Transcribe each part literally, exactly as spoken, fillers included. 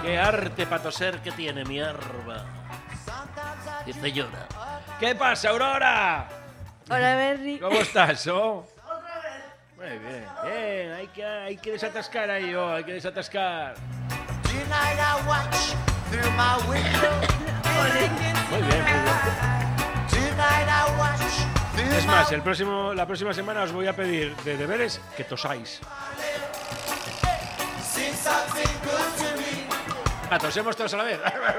Qué arte para toser que tiene mi arba. Dice llora. ¿Qué pasa, Aurora? Hola, Berry. ¿Cómo estás, oh? Otra vez. Muy bien, bien. Hay que, hay que desatascar ahí, oh. Hay que desatascar. Muy bien, muy bien. Es más, el próximo, la próxima semana os voy a pedir de deberes que tosáis. Ah, tosemos todos a la vez.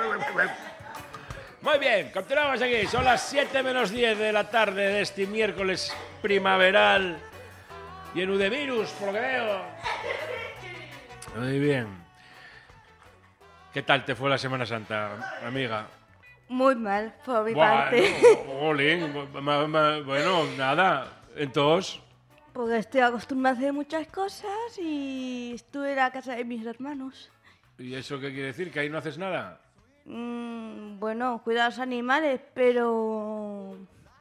Muy bien, continuamos aquí. Son las siete menos diez de la tarde de este miércoles primaveral. Y en Udevirus, por lo que veo. Muy bien. ¿Qué tal te fue la Semana Santa, amiga? Muy mal, por mi Buah, parte. no, jolín, ma- ma- bueno, nada. Entonces, Porque estoy acostumbrada a hacer muchas cosas y estuve en la casa de mis hermanos. ¿y eso qué quiere decir? ¿Que ahí no haces nada? Mm, bueno, cuidar a los animales, pero...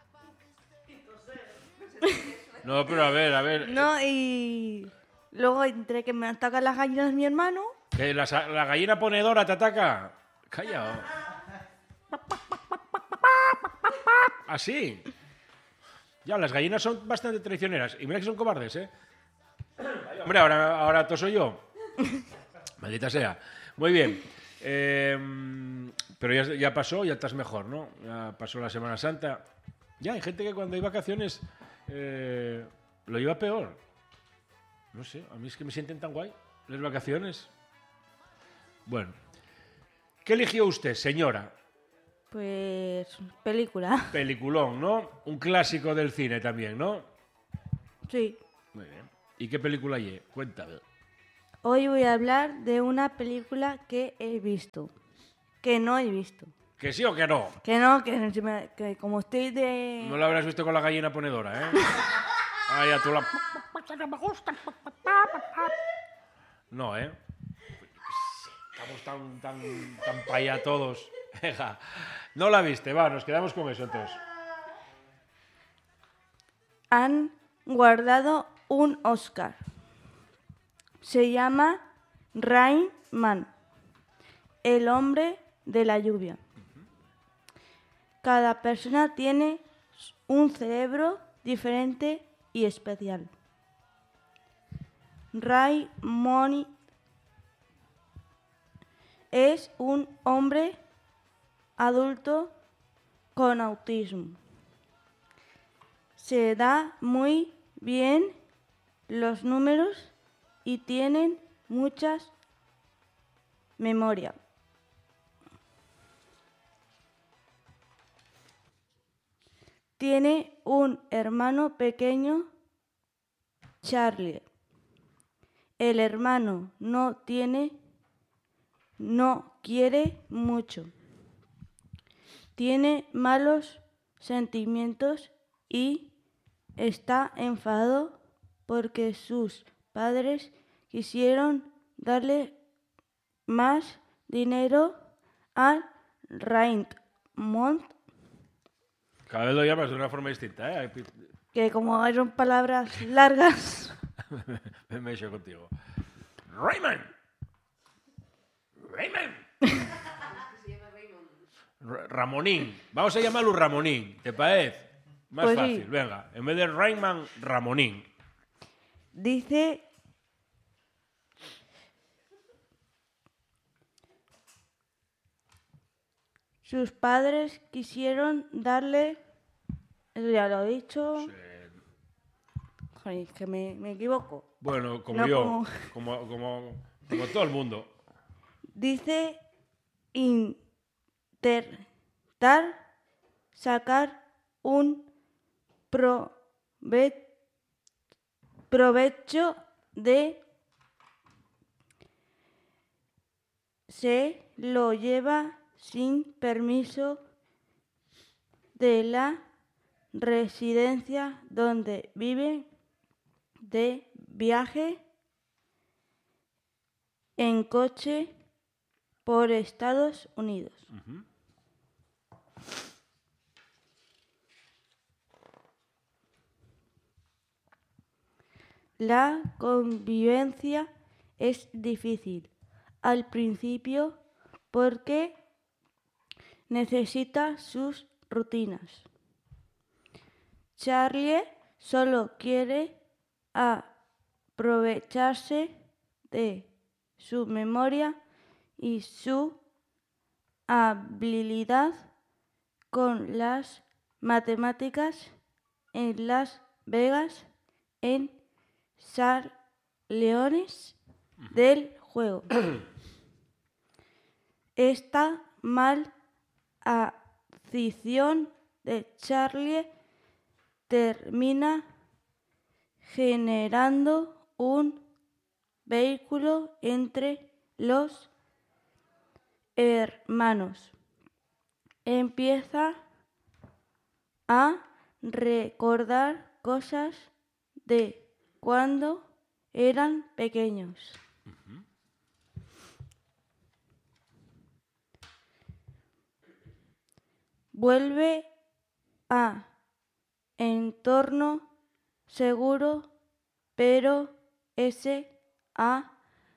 No, pero a ver, a ver. No, y... Luego, entre que me atacan las gallinas mi hermano... ¿Que la, sa- la gallina ponedora te ataca? Calla. ¿Así? Ya, las gallinas son bastante traicioneras. Y mira que son cobardes, ¿eh? Hombre, ahora, ahora toso yo. Maldita sea. Muy bien. Eh, pero ya, ya pasó, ya estás mejor, ¿no? Ya pasó la Semana Santa. Ya, hay gente que cuando hay vacaciones eh, lo lleva peor. No sé, a mí es que me sienten tan guay las vacaciones. Bueno. ¿Qué eligió usted, señora? Pues... película. Peliculón, ¿no? Un clásico del cine también, ¿no? Sí. Muy bien. ¿Y qué película hay? Cuéntame. Hoy voy a hablar de una película que he visto. Que no he visto. ¿Que sí o que no? Que no, que, se me- que como estoy de... No la habrás visto con la gallina ponedora, ¿eh? Ay, a tú la... No, ¿eh? Estamos tan, tan, tan pa' allá todos. Venga. No la viste, va, nos quedamos con eso entonces. Han guardado un Oscar. Se llama Rain Man, el hombre de la lluvia. Cada persona tiene un cerebro diferente y especial. Ray Moni es un hombre adulto con autismo. Se da muy bien los números y tienen muchas memoria. Tiene un hermano pequeño, Charlie. El hermano no tiene, no quiere mucho. Tiene malos sentimientos y está enfadado porque sus padres quisieron darle más dinero a Raymond, Cada vez lo llamas de una forma distinta, ¿eh? que como son palabras largas, Me, me he hecho contigo. Raymond. Raymond. Ra- Ramonín. Vamos a llamarlo Ramonín, ¿te parece? Más Pues sí. fácil, venga. En vez de Raymond, Ramonín. dice sus padres quisieron darle, eso ya lo he dicho, Sí. joder, que me, me equivoco. Bueno, como No, yo, como- como, como, como todo el mundo. Dice intentar sacar un prove- provecho de se lo lleva sin permiso de la residencia donde vive de viaje en coche por Estados Unidos. Uh-huh. La convivencia es difícil. al principio porque necesita sus rutinas. Charlie solo quiere aprovecharse de su memoria y su habilidad con las matemáticas en Las Vegas en San Leones del juego. Esta mal afición de Charlie termina generando un vínculo entre los hermanos. Empieza a recordar cosas de cuando eran pequeños. Uh-huh. Vuelve a entorno seguro, pero ese ha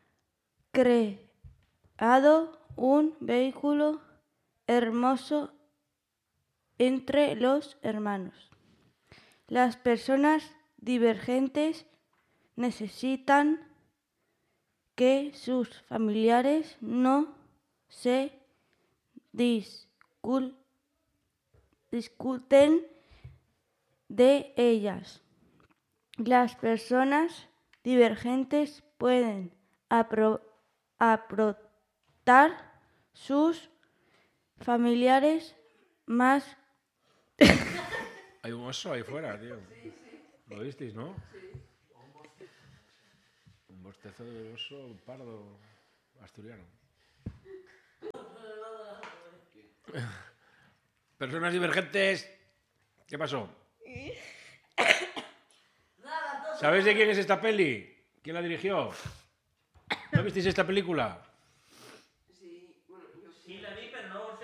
creado un vínculo hermoso entre los hermanos. Las personas divergentes necesitan que sus familiares no se discul- discuten de ellas. Las personas divergentes pueden apro- aportar sus familiares más. Hay un oso ahí fuera, tío. Sí, sí. ¿Lo visteis, no? Sí. Un bostezo de oso pardo asturiano. Personas divergentes. ¿Qué pasó? ¿Sabéis de quién es esta peli? ¿Quién la dirigió? ¿No visteis esta película?